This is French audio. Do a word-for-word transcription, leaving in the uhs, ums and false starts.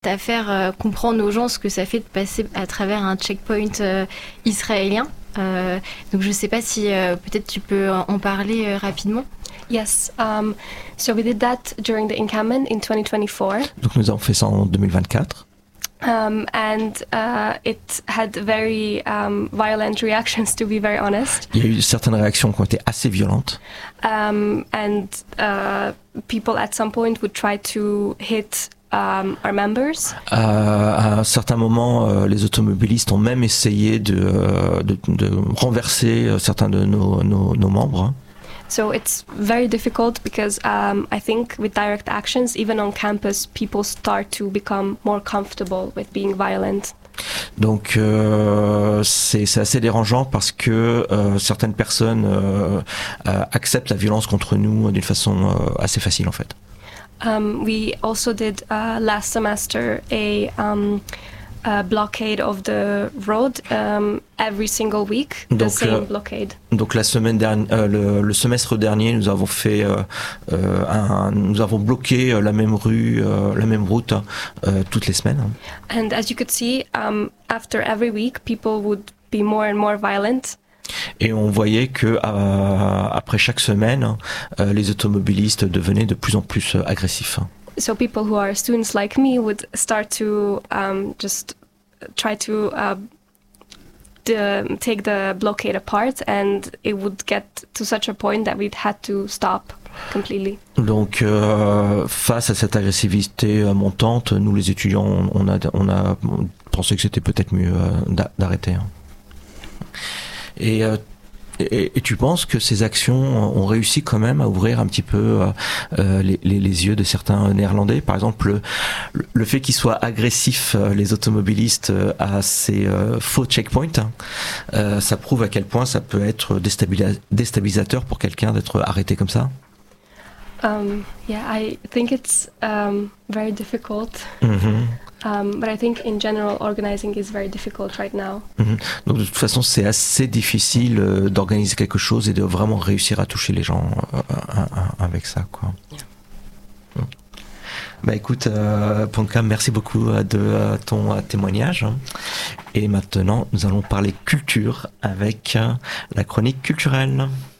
à faire euh, comprendre aux gens ce que ça fait de passer à travers un checkpoint euh, israélien. Euh, donc je ne sais pas si euh, peut-être tu peux en parler euh, rapidement. Yes, um, so we did that during the encampment in twenty twenty-four. Donc nous avons fait ça en deux mille vingt-quatre. Um, and uh, it had very um, violent reactions, to be very honest. Il y a eu certaines réactions qui ont été assez violentes. Um, and uh, people at some point would try to hit um, our members. Euh, à un certain moment, euh, les automobilistes ont même essayé de, euh, de, de renverser euh, certains de nos, nos, nos membres. So it's very difficult because um, I think with direct actions, even on campus, people start to become more comfortable with being violent. Donc euh, c'est, c'est assez dérangeant parce que euh, certaines personnes euh, euh, acceptent la violence contre nous d'une façon euh, assez facile en fait. Um, we also did uh, last semester a um, Uh, blockade of the road um, every single week, the donc, same euh, blockade. Donc la semaine dernière, euh, le, le semestre dernier, nous avons fait, euh, euh, un, nous avons bloqué la même rue, euh, la même route euh, toutes les semaines. And as you could see, um, after every week, people would be more and more violent. Et on voyait que euh, après chaque semaine, euh, les automobilistes devenaient de plus en plus euh, agressifs. So people who are students like me would start to um, just try to uh, the, take the blockade apart, and it would get to such a point that we'd had to stop completely. Donc, euh, face à cette agressivité montante, nous les étudiants, on, on a, on a pensé que c'était peut-être mieux euh, d'arrêter. Et euh, Et, et tu penses que ces actions ont réussi quand même à ouvrir un petit peu euh, les, les, les yeux de certains Néerlandais? Par exemple, le, le fait qu'ils soient agressifs, les automobilistes, à ces euh, faux checkpoints, euh, ça prouve à quel point ça peut être déstabilis- déstabilisateur pour quelqu'un d'être arrêté comme ça? Um, yeah, I think it's um, very difficult. Mm-hmm. Um, but I think in general organizing is very difficult right now. Mmh. Donc de toute façon c'est assez difficile euh, d'organiser quelque chose et de vraiment réussir à toucher les gens euh, euh, avec ça quoi. Yeah. Mmh. Bah écoute euh, Ponka, merci beaucoup euh, de euh, ton euh, témoignage et maintenant nous allons parler culture avec euh, la chronique culturelle.